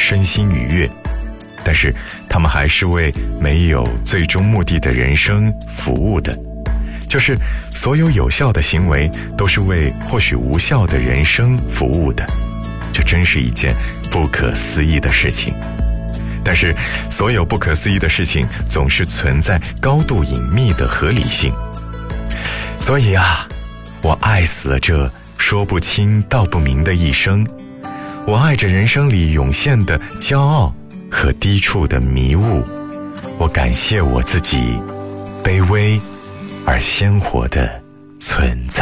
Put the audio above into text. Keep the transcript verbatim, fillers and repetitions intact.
身心愉悦，但是他们还是为没有最终目的的人生服务的，就是所有有效的行为都是为或许无效的人生服务的。这真是一件不可思议的事情。但是所有不可思议的事情总是存在高度隐秘的合理性。所以啊，我爱死了这说不清道不明的一生，我爱着人生里涌现的骄傲和低处的迷雾，我感谢我自己卑微而鲜活的存在。